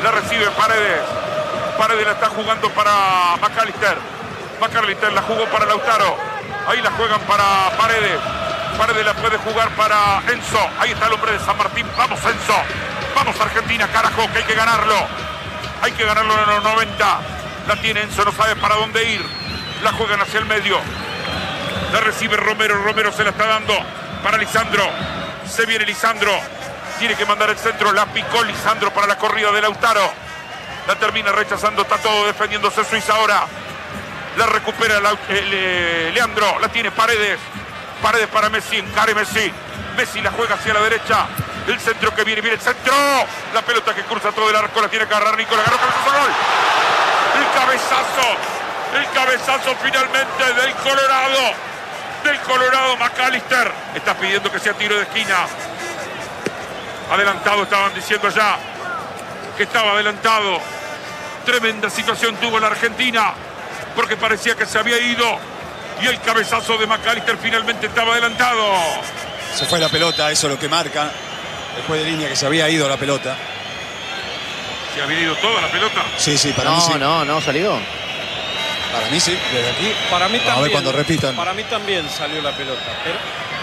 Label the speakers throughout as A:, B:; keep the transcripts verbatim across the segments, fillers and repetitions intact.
A: La recibe Paredes. Paredes la está jugando para McAllister. McAllister la jugó para Lautaro. Ahí la juegan para Paredes. Paredes la puede jugar para Enzo. Ahí está el hombre de San Martín. Vamos, Enzo. Vamos, Argentina, carajo, que hay que ganarlo. Hay que ganarlo en los noventa. La tiene Enzo, no sabe para dónde ir. La juegan hacia el medio. La recibe Romero. Romero se la está dando para Lisandro. Se viene Lisandro. Tiene que mandar el centro. La picó Lisandro para la corrida de Lautaro. La termina rechazando. Está todo defendiéndose Suiza ahora. La recupera la, eh, Leandro. La tiene Paredes. Paredes para Messi. Encare Messi. Messi la juega hacia la derecha. El centro que viene. Viene el centro. La pelota que cruza todo el arco. La tiene que agarrar Nico. La agarró. Cabezazo. Gol. El cabezazo. El cabezazo finalmente del Colorado. Del Colorado, McAllister. Está pidiendo que sea tiro de esquina. Adelantado, estaban diciendo ya que estaba adelantado. Tremenda situación tuvo la Argentina, porque parecía que se había ido. Y el cabezazo de McAllister finalmente estaba adelantado.
B: Se fue la pelota, eso es lo que marca. Después de línea que se había ido la pelota.
A: ¿Se había ido toda la pelota?
B: Sí, sí, para
C: no,
B: mí sí.
C: No, no, salió.
B: Para mí sí, desde aquí.
D: Para mí también.
B: A ver cuando repitan.
D: Para mí también salió la pelota. Pero...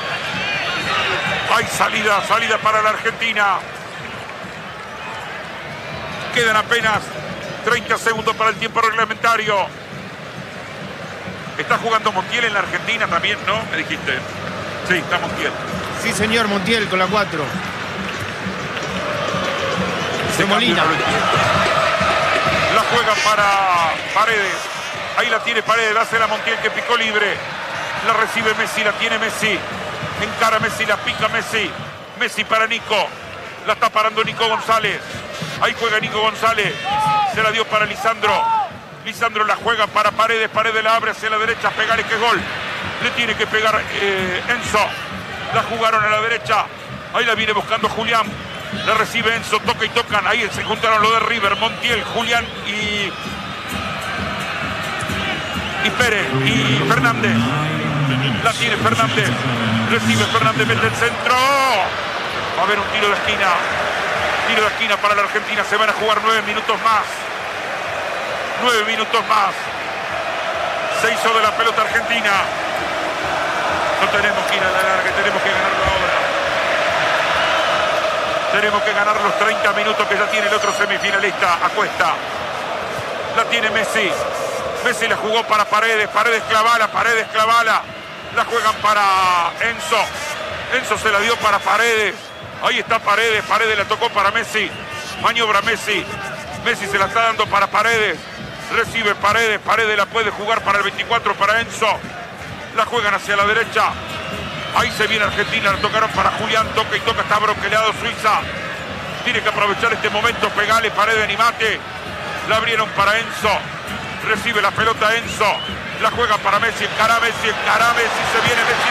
A: Hay salida, salida para la Argentina. Quedan apenas treinta segundos para el tiempo reglamentario. Está jugando Montiel en la Argentina también, ¿no? Me dijiste. Sí, está Montiel.
E: Sí, señor, Montiel con la cuatro.
A: Se Molina. La juega para Paredes. Ahí la tiene Paredes, dásela a Montiel que picó libre. La recibe Messi, la tiene Messi. Encara Messi, la pica Messi. Messi para Nico. La está parando Nico González. Ahí juega Nico González. Se la dio para Lisandro. Lisandro la juega para Paredes. Paredes la abre hacia la derecha. Pegarle que gol. Le tiene que pegar eh, Enzo. La jugaron a la derecha. Ahí la viene buscando Julián. La recibe Enzo. Toca y tocan. Ahí se juntaron lo de River. Montiel, Julián y... Y Pérez y Fernández. La tiene Fernández. Recibe Fernández, mete el centro. Va a haber un tiro de esquina. Tiro de esquina para la Argentina. Se van a jugar nueve minutos más. Nueve minutos más. Se hizo de la pelota argentina. No tenemos que ir a la larga. Tenemos que ganarlo ahora. Tenemos que ganar los treinta minutos que ya tiene el otro semifinalista. Acuesta. La tiene Messi. Messi la jugó para Paredes. Paredes clavala. Paredes clavala. La juegan para Enzo. Enzo se la dio para Paredes. Ahí está Paredes. Paredes la tocó para Messi. Maniobra Messi. Messi se la está dando para Paredes. Recibe Paredes. Paredes la puede jugar para el veinticuatro para Enzo. La juegan hacia la derecha. Ahí se viene Argentina. La tocaron para Julián. Toca y toca. Está broqueleado Suiza. Tiene que aprovechar este momento. Pegale, Paredes, animate. La abrieron para Enzo. Recibe la pelota Enzo. La juega para Messi. Encara Messi. Encara Messi. Se viene Messi.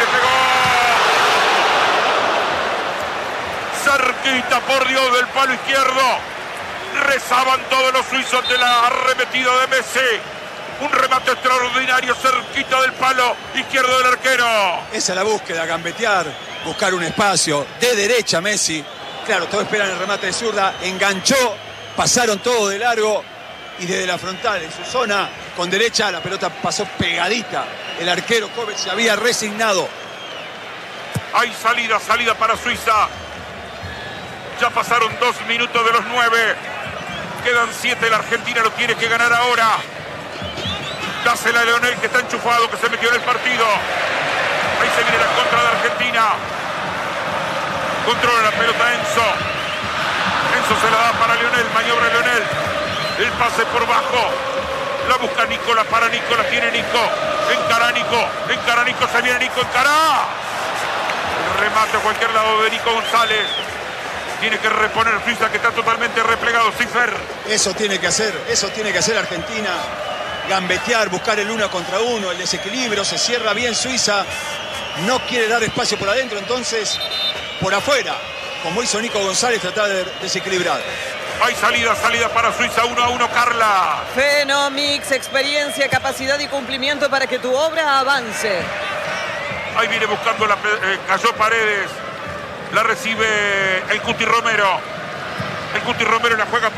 A: Le pegó. Cerquita, por Dios, del palo izquierdo. Rezaban todos los suizos de la arremetida de Messi. Un remate extraordinario cerquita del palo izquierdo del arquero.
B: Esa es la búsqueda, gambetear, buscar un espacio. De derecha Messi. Claro, todos esperan el remate de zurda. Enganchó, pasaron todo de largo. Y desde la frontal, en su zona, con derecha, la pelota pasó pegadita. El arquero Kovac se había resignado.
A: Hay salida, salida para Suiza. Ya pasaron dos minutos de los nueve. Quedan siete, la Argentina lo tiene que ganar ahora. Dásela a Leonel, que está enchufado, que se metió en el partido. Ahí se viene la contra de Argentina. Controla la pelota Enzo. Enzo se la da para Leonel, maniobra Leonel. El pase por bajo. La busca Nico, la para Nico, la tiene Nico. Encara Nico, encara Nico, se viene Nico, encara. El remate a cualquier lado de Nico González. Tiene que reponer Suiza, que está totalmente replegado. Cifer.
B: Eso tiene que hacer, eso tiene que hacer Argentina. Gambetear, buscar el uno contra uno, el desequilibrio, se cierra bien Suiza. No quiere dar espacio por adentro, entonces por afuera, como hizo Nico González, tratar de desequilibrar.
A: Hay salida, salida para Suiza, uno a uno, Carla.
F: Fenomix, experiencia, capacidad y cumplimiento para que tu obra avance.
A: Ahí viene buscando la... Eh, cayó Paredes. La recibe el Cuti Romero. El Cuti Romero la juega